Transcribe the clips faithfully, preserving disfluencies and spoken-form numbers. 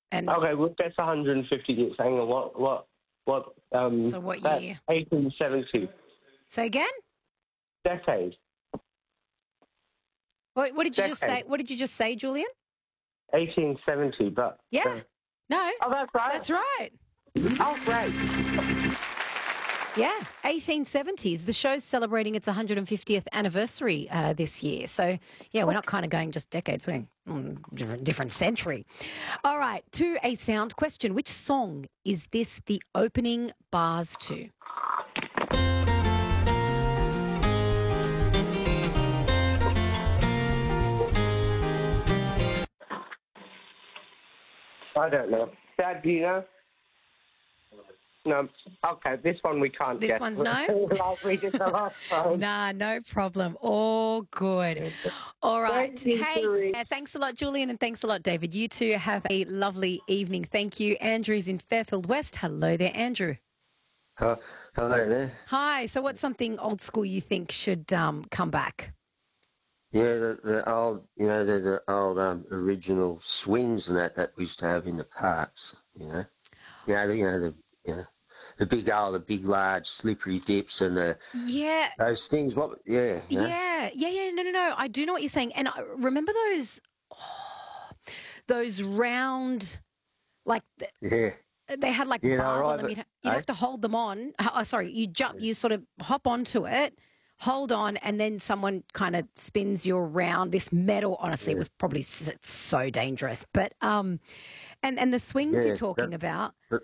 And Okay, well, that's one hundred fifty years. Hang on, what, what, what, um... so what that's year? eighteen seventy. Say again? Decade. What, what did you just say? Decade. What did you just say, Julian? eighteen seventy, but... Yeah. Uh, No. oh, that's right. That's right. Oh, great. Yeah, eighteen seventies. The show's celebrating its one hundred fiftieth anniversary uh, this year. So, yeah, we're not kind of going just decades. We're going mm, different, different century. All right, to a sound question. Which song is this the opening bars to? I don't know. Dad, do you know? No. Okay, this one we can't This get. one's no? I'll read it the last time. Nah, no problem. All good. All right. Thank you, Hey, Julie. uh, thanks a lot, Julian, and thanks a lot, David. You two have a lovely evening. Thank you. Andrew's in Fairfield West. Hello there, Andrew. Uh, hello there. Hi. So what's something old school you think should um, come back? Yeah, the, the old, you know, the, the old um, original swings and that that we used to have in the parks. You know, you know, the, you know the, you know, the big old, the big large slippery dips and the Yeah. those things. What? Yeah. You know? Yeah. Yeah. Yeah. No, no, no. I do know what you're saying. And I remember those, oh, those round, like, th- Yeah. they had like Yeah, they bars were on right, them. but- You'd, you'd eh? have to hold them on. Oh, sorry. You jump, you sort of hop onto it, hold on, and then someone kind of spins you around. This metal, honestly, Yeah. was probably so, so dangerous. But, um, and, and the swings Yeah, you're talking that- about. Yeah.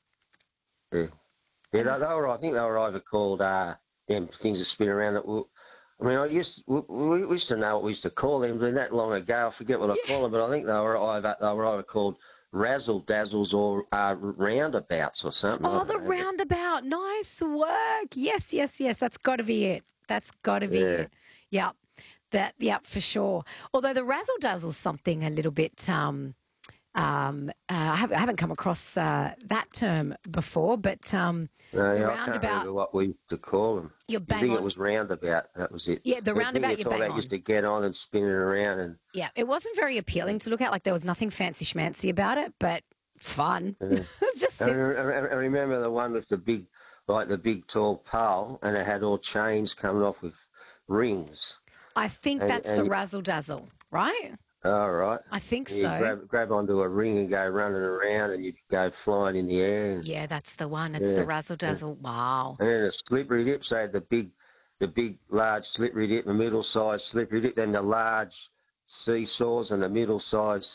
Yeah, they, they were. I think they were either called uh, them things that spin around. That were, I mean, I used we, we used to know what we used to call them. But that long ago, I forget what I call them. But I think they were either they were either called razzle dazzles or uh, roundabouts or something. I Oh, don't the know. roundabout. Nice work. Yes, yes, yes. That's got to be it. That's got to be Yeah. it. Yep. That, yep, for sure. Although the razzle dazzle's something a little bit, um, um, uh, I, haven't, I haven't come across uh, that term before, but um, No, the yeah, I can't roundabout, remember what we used to call them. you're I bang think on. it was roundabout. That was it. Yeah, the thing roundabout, you're you're talking bang about on. used to get on and spin it around and. Yeah, it wasn't very appealing to look at. Like there was nothing fancy schmancy about it, but it's fun. Yeah. It was just I, sim- re- I re- I remember the one with the big, like the big tall pole, and it had all chains coming off with rings. I think and- that's the and- razzle dazzle, right? All right. I think You so. grab, grab onto a ring and go running around, and you go flying in the air. Yeah, that's the one. It's Yeah. the razzle dazzle. Wow. And then the slippery dips, they had the big, the big, large slippery dip, the middle-sized slippery dip, then the large seesaws and the middle-sized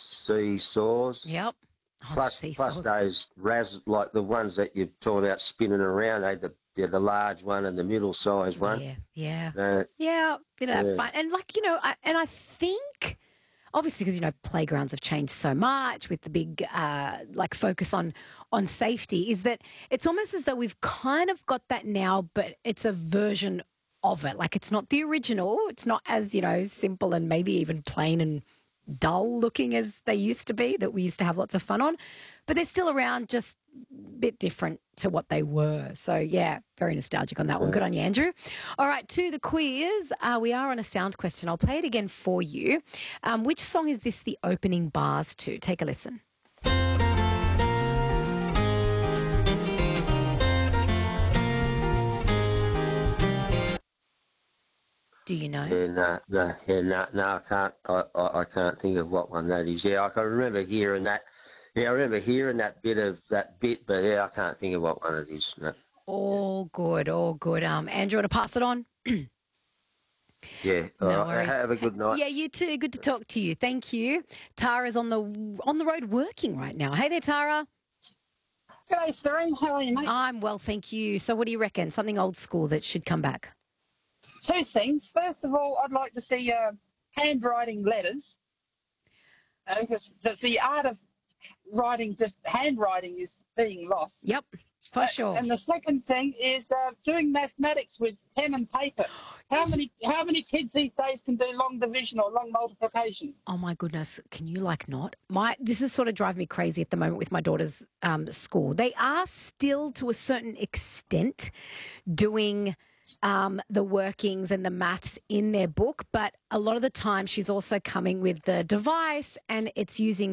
seesaws. Yep. Oh, Plus, the plus seesaws. those raz, like the ones that you're talking about spinning around. They had the, they had the large one and the middle-sized one. Yeah, yeah. Uh, Yeah, bit of that Yeah. fun. And like, you know, I, and I think, obviously, because, you know, playgrounds have changed so much with the big, uh, like, focus on on safety, is that it's almost as though we've kind of got that now, but it's a version of it. Like, it's not the original. It's not as, you know, simple and maybe even plain and dull looking as they used to be, that we used to have lots of fun on. But they're still around, just a bit different to what they were. So, yeah, very nostalgic on that one. Good on you, Andrew. All right, to the quiz. Uh, we are on a sound question. I'll play it again for you. Um, which song is this the opening bars to? Take a listen. Do you know? Yeah, no, no, yeah, no, no, I can't. I, I, I can't think of what one that is. Yeah, I can remember hearing that. Yeah, I remember hearing that bit of that bit, but yeah, I can't think of what one it is. No. All good, all good. Um, Andrew, want to pass it on? Yeah, all No right. worries. Have a good night. Yeah, you too. Good to talk to you. Thank you. Tara's on the on the road working right now. Hey there, Tara. G'day, Serene. How are you, mate? I'm well, thank you. So what do you reckon? Something old school that should come back? Two things. First of all, I'd like to see uh, handwriting letters. Because the, the art of writing, just handwriting, is being lost. Yep, for Uh, sure. And the second thing is uh, doing mathematics with pen and paper. How many how many kids these days can do long division or long multiplication? Oh my goodness, can you like not? My this is sort of driving me crazy at the moment with my daughter's um, school. They are still to a certain extent doing um, the workings and the maths in their book, but a lot of the time she's also coming with the device and it's using